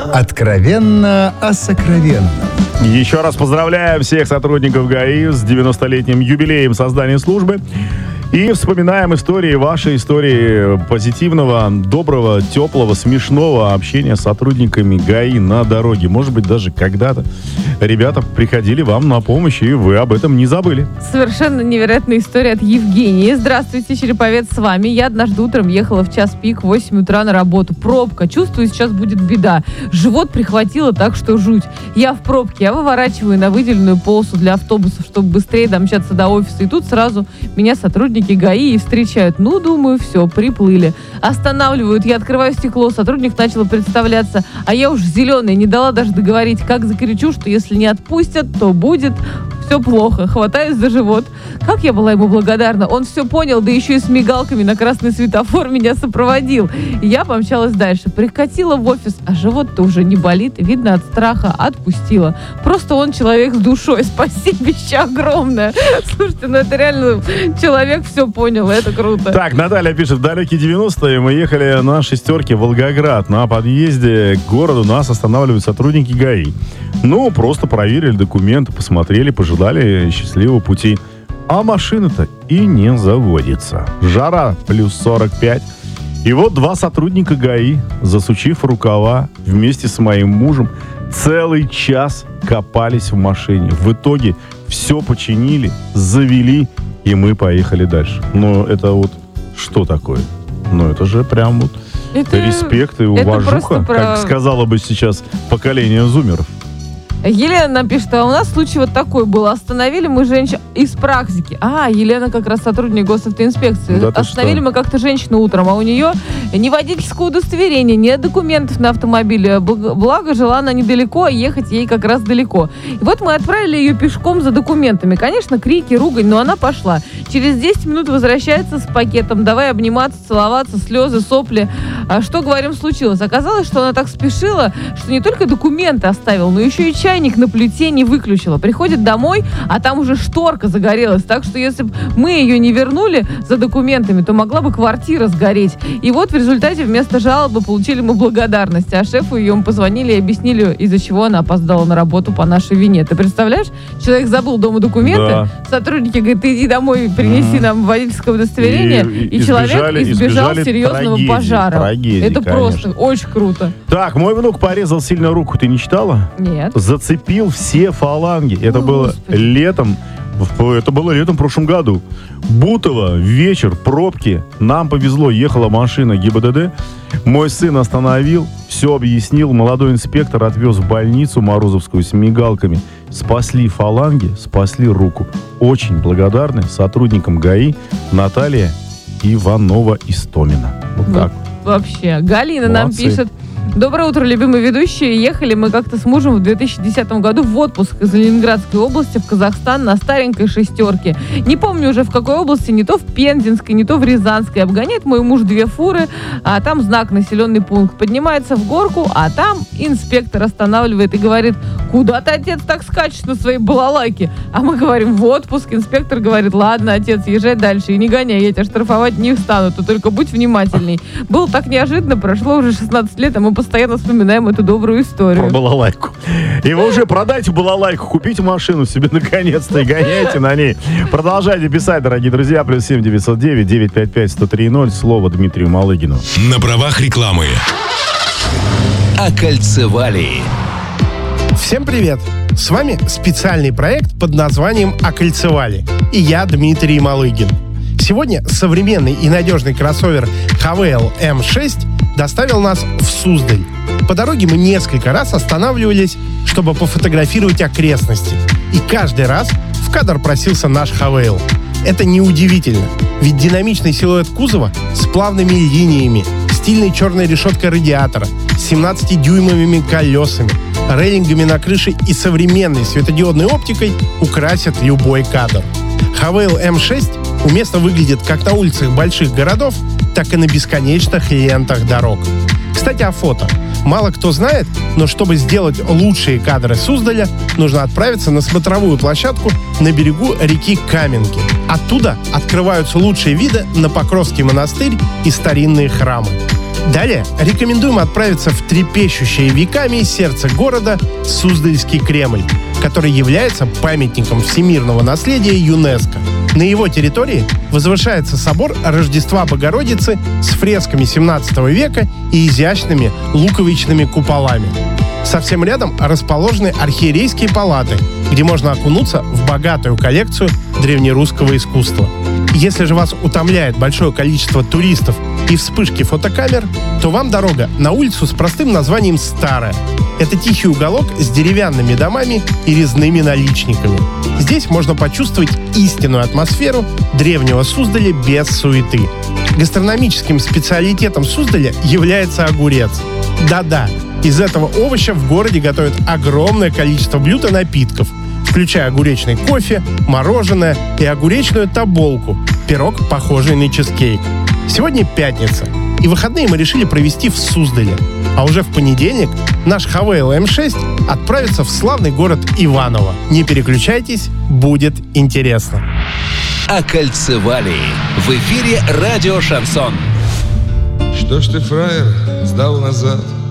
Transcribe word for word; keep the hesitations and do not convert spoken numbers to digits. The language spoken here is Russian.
Откровенно о сокровенном. Еще раз поздравляем всех сотрудников ГАИ с девяностолетним юбилеем создания службы. И вспоминаем истории, ваши истории позитивного, доброго, теплого, смешного общения с сотрудниками ГАИ на дороге. Может быть, даже когда-то ребята приходили вам на помощь, и вы об этом не забыли. Совершенно невероятная история от Евгении. Здравствуйте, Череповец, с вами. Я однажды утром ехала в час пик, в восемь утра на работу. Пробка. Чувствую, сейчас будет беда. Живот прихватило так, что жуть. Я в пробке. Я выворачиваю на выделенную полосу для автобусов, чтобы быстрее домчаться до офиса. И тут сразу меня сотрудники ГАИ и встречают. Ну, думаю, все, приплыли. Останавливают, я открываю стекло, сотрудник начал представляться, а я уж зеленая, не дала даже договорить, как закричу, что если не отпустят, то будет все плохо. Хватаюсь за живот. Как я была ему благодарна. Он все понял, да еще и с мигалками на красный светофор меня сопроводил. И я помчалась дальше. Прикатила в офис, а живот-то уже не болит. Видно, от страха отпустила. Просто он человек с душой. Спасибо еще огромное. Слушайте, ну это реально человек все понял. Это круто. Так, Наталья пишет, в далекие девяностые мы ехали на шестерке в Волгоград. На подъезде к городу нас останавливают сотрудники ГАИ. Ну, просто проверили документы, посмотрели, пожелали счастливого пути. А машина-то и не заводится. Жара плюс сорок пять. И вот два сотрудника ГАИ, засучив рукава, вместе с моим мужем целый час копались в машине. В итоге все починили, завели, и мы поехали дальше. Но это вот что такое? Ну, это же прям вот это, респект и уважуха, про... как сказала бы сейчас поколение зумеров. Елена нам пишет, а у нас случай вот такой был. Остановили мы женщину из практики. А, Елена как раз сотрудник госавтоинспекции. Да Остановили мы как-то женщину утром, а у нее ни водительского удостоверения, ни документов на автомобиле. Благо, жила она недалеко, а ехать ей как раз далеко. И вот мы отправили ее пешком за документами. Конечно, крики, ругань, но она пошла. Через десять минут возвращается с пакетом. Давай обниматься, целоваться, слезы, сопли. А что, говорим, случилось? Оказалось, что она так спешила, что не только документы оставила, но еще и чайник на плите не выключила. Приходит домой, а там уже шторка загорелась. Так что если бы мы ее не вернули за документами, то могла бы квартира сгореть. И вот в результате вместо жалобы получили мы благодарность. А шефу ее мы позвонили и объяснили, из-за чего она опоздала на работу по нашей вине. Ты представляешь? Человек забыл дома документы. Да. Сотрудники говорят, ты иди домой, принеси mm-hmm. нам водительское удостоверение. И, и, и человек избежали, избежал серьезного трагедии, пожара. Трагедии, это конечно. Просто очень круто. Так, мой внук порезал сильно руку. Ты не читала? Нет. Зацепил все фаланги. Это О, было Господи. летом. Это было летом в прошлом году. Бутово, вечер, пробки. Нам повезло, ехала машина ГИБДД. Мой сын остановил, все объяснил. Молодой инспектор отвез в больницу Морозовскую с мигалками. Спасли фаланги, спасли руку. Очень благодарны сотрудникам ГАИ Наталья Иванова-Истомина. Вот так. Вообще. Галина Молодцы. Нам пишет. Доброе утро, любимые ведущие. Ехали мы как-то с мужем в две тысячи десятом году в отпуск из Ленинградской области в Казахстан на старенькой шестерке. Не помню уже в какой области, не то в Пензенской, не то в Рязанской. Обгоняет мой муж две фуры, а там знак населенный пункт. Поднимается в горку, а там инспектор останавливает и говорит: куда ты, отец, так скачешь на своей балалайке? А мы говорим: в отпуск. Инспектор говорит: ладно, отец, езжай дальше и не гоняй, я тебя штрафовать не встану, ты только будь внимательней. Было так неожиданно, прошло уже шестнадцать лет, а мы постоянно вспоминаем эту добрую историю. Про балалайку. И вы уже продайте балалайку, купите машину себе наконец-то и гоняйте на ней. Продолжайте писать, дорогие друзья. Плюс семь девятьсот девять девятьсот пятьдесят пять сто три ноль. Слово Дмитрию Малыгину. На правах рекламы. Окольцевали. Всем привет! С вами специальный проект под названием «Окольцевали». И я, Дмитрий Малыгин. Сегодня современный и надежный кроссовер хавейл эм шесть доставил нас в Суздаль. По дороге мы несколько раз останавливались, чтобы пофотографировать окрестности. И каждый раз в кадр просился наш хавейл. Это неудивительно, ведь динамичный силуэт кузова с плавными линиями, стильной черной решеткой радиатора, семнадцатидюймовыми колесами, рейлингами на крыше и современной светодиодной оптикой украсят любой кадр. хавейл эм шесть уместно выглядит как на улицах больших городов, так и на бесконечных лентах дорог. Кстати, о фото. Мало кто знает, но чтобы сделать лучшие кадры Суздаля, нужно отправиться на смотровую площадку на берегу реки Каменки. Оттуда открываются лучшие виды на Покровский монастырь и старинные храмы. Далее рекомендуем отправиться в трепещущее веками сердце города Суздальский Кремль, который является памятником всемирного наследия ЮНЕСКО. На его территории возвышается собор Рождества Богородицы с фресками семнадцатого века и изящными луковичными куполами. Совсем рядом расположены архиерейские палаты, где можно окунуться в богатую коллекцию древнерусского искусства. Если же вас утомляет большое количество туристов и вспышки фотокамер, то вам дорога на улицу с простым названием Старая. Это тихий уголок с деревянными домами и резными наличниками. Здесь можно почувствовать истинную атмосферу древнего Суздаля без суеты. Гастрономическим специалитетом Суздаля является огурец. Да-да, из этого овоща в городе готовят огромное количество блюд и напитков, включая огуречный кофе, мороженое и огуречную тоболку, пирог, похожий на чизкейк. Сегодня пятница, и выходные мы решили провести в Суздале. А уже в понедельник наш ХВЛ Эм шесть отправится в славный город Иваново. Не переключайтесь, будет интересно. Окольцевали. В эфире радио «Шансон». Что ж ты, фраер, сдал назад?